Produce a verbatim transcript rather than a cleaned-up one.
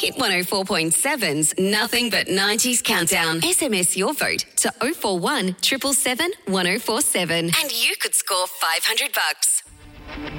Hit one oh four point seven's Nothing But nineties Countdown. S M S your vote to oh four one, seven seven seven, one oh four seven. And you could score five hundred bucks.